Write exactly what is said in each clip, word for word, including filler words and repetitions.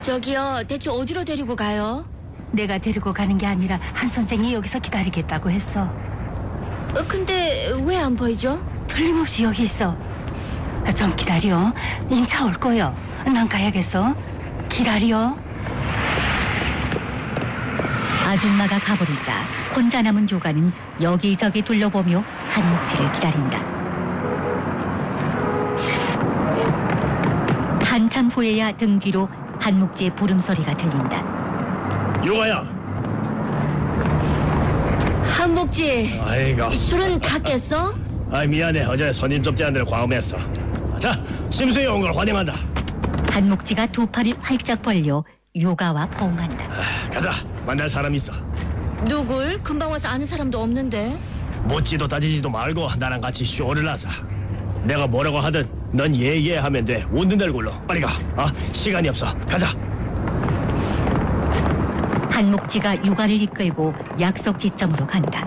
저기요, 대체 어디로 데리고 가요? 내가 데리고 가는 게 아니라 한 선생이 여기서 기다리겠다고 했어. 어, 근데 왜 안 보이죠? 틀림없이 여기 있어. 좀 기다려. 인차 올 거요. 난 가야겠어. 기다려. 아줌마가 가버리자 혼자 남은 요가는 여기저기 둘러보며 한묵지를 기다린다. 한참 후에야 등 뒤로 한묵지의 부름소리가 들린다. 요가야. 한복지, 아이고. 술은 다 깼어? 아 미안해. 어제 손님 접대하느라 과음했어. 자, 심수에 온 걸 환영한다. 한묵지가 두 팔을 활짝 벌려 요가와 포옹한다. 아, 가자. 만날 사람 있어. 누굴? 금방 와서 아는 사람도 없는데. 묻지도 따지지도 말고 나랑 같이 쇼를 하자. 내가 뭐라고 하든 넌 예예 하면 돼. 웃는 얼굴로. 빨리 가. 어? 시간이 없어. 가자. 한묵지가 요가를 이끌고 약속 지점으로 간다.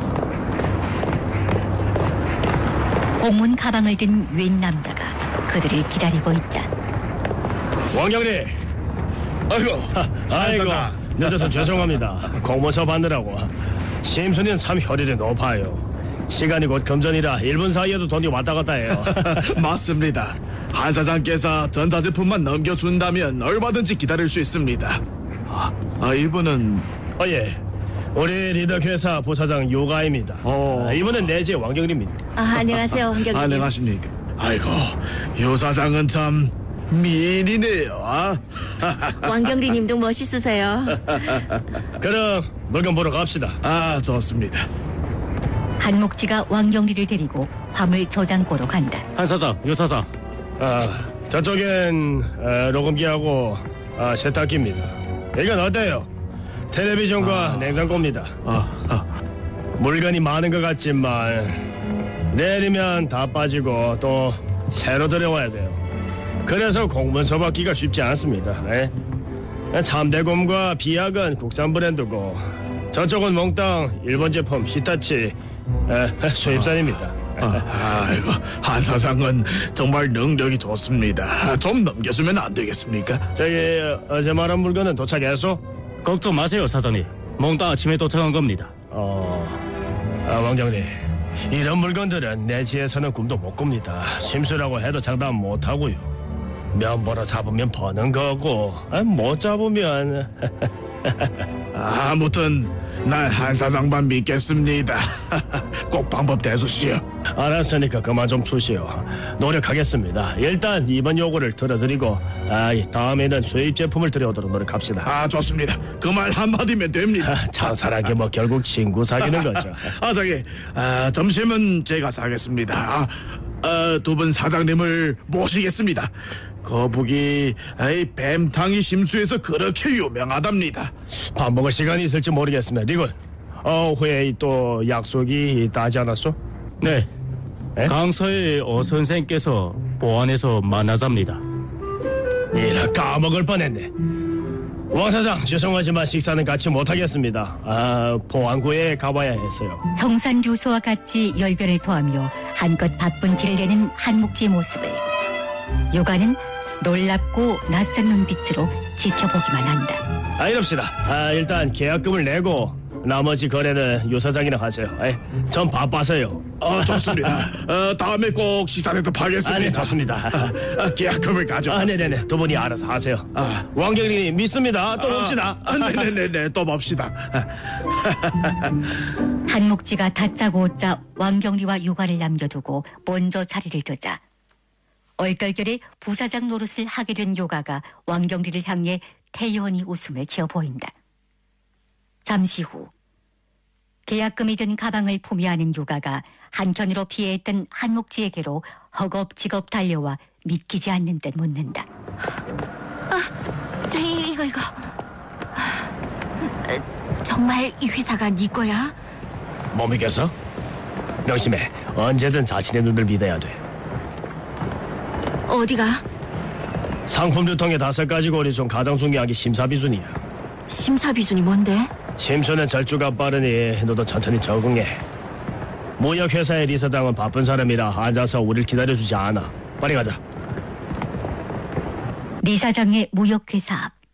공문 가방을 든 웬 남자가 그들을 기다리고 있다. 왕경리. 아이고, 아이고. 한사장. 늦어서 죄송합니다. 공모서 받느라고. 심수는 참 혈일이 높아요. 시간이 곧 금전이라 일 분 사이에도 돈이 왔다 갔다 해요. 맞습니다. 한 사장께서 전자제품만 넘겨준다면 얼마든지 기다릴 수 있습니다. 아, 아 이분은 어, 예. 우리 리덕 회사 부사장 요가입니다. 어. 아, 이분은 내제 왕경리입니다. 아, 안녕하세요, 황경님. 안녕하십니까. 아이고, 요 사장은 참 미인이네요. 아? 왕경리 님도 멋있으세요. 그럼 물건 보러 갑시다. 아, 좋습니다. 한묵지가 왕경리를 데리고 화물 저장고로 간다. 한 사장, 요 사장. 아, 저쪽엔 어, 녹음기하고 아, 세탁기입니다. 이건 어때요? 텔레비전과 아. 냉장고입니다. 아, 아, 물건이 많은 것 같지만 내리면 다 빠지고 또 새로 들여와야 돼요. 그래서 공문서 받기가 쉽지 않습니다. 에? 참대곰과 비약은 국산 브랜드고 저쪽은 몽땅 일본 제품 히타치 에, 수입산입니다. 아, 아이고, 한 사장은 정말 능력이 좋습니다. 좀 넘겨주면 안 되겠습니까? 저기 어제 말한 물건은 도착했어? 걱정 마세요, 사장님. 몽땅 아침에 도착한 겁니다. 어, 아, 왕경리, 이런 물건들은 내 지에서는 꿈도 못 꿉니다. 심수라고 해도 장담 못 하고요. 면보로 잡으면 버는 거고, 아, 못 잡으면 아무튼 난 한 사장만 믿겠습니다. 꼭 방법 대주시오. 알았으니까 그만 좀 주시오. 노력하겠습니다. 일단 이번 요구를 들어드리고, 아, 다음에는 수입 제품을 들여오도록 노력합시다. 아, 좋습니다. 그 말 한마디면 됩니다. 아, 장사라게 뭐 결국 친구 사귀는 거죠. 아, 저기, 아, 점심은 제가 사겠습니다. 아, 어, 두 분 사장님을 모시겠습니다. 거북이, 아이, 뱀탕이 심수에서 그렇게 유명하답니다. 밥 먹을 시간이 있을지 모르겠습니다. 니군, 어, 후에 또 약속이 있다 하지 않았어? 네. 에? 강서의 어 선생께서 보안에서 만나잡니다. 이라 까먹을 뻔했네. 왕 사장, 죄송하지만 식사는 같이 못하겠습니다. 아, 보안구에 가봐야 했어요. 정산 교수와 같이 열변을 토하며 한껏 바쁜 티를 내는 한묵지의 모습을 요가는 놀랍고 낯선 눈빛으로 지켜보기만 한다. 아, 이럽시다. 아, 일단 계약금을 내고 나머지 거래는 요 사장이랑 하세요. 에이, 전 바빠서요. 아, 좋습니다. 어, 다음에 꼭 시사에서 파겠습니다. 아, 네, 좋습니다. 아, 아, 계약금을 가져와. 아, 네네네. 두 분이 알아서 하세요. 아. 왕경리 믿습니다. 또 봅시다. 아, 네네네, 또 봅시다. 한묵지가 다짜고 웃자 왕경리와 요가를 남겨두고 먼저 자리를 뜨자 얼떨결에 부사장 노릇을 하게 된 요가가 왕경리를 향해 태연히 웃음을 지어 보인다. 잠시 후 계약금이 든 가방을 품에 안은 요가가 한켠으로 피해했던 한묵지에게로 허겁지겁 달려와 믿기지 않는 듯 묻는다. 아, 저, 이- 이거, 이거. 아, 정말 이 회사가 네 거야? 못 믿겠어? 명심해. 언제든 자신의 눈을 믿어야 돼. 어디가? 상품 유통의 다섯 가지 고리 중 가장 중요한 게 심사 비준이야. 심사 비준이 뭔데? 심수는 절주가 빠르니 너도 천천히 적응해. 무역회사의 리 사장은 바쁜 사람이라 앉아서 우릴 기다려주지 않아. 빨리 가자. 리 사장의 무역회사 앞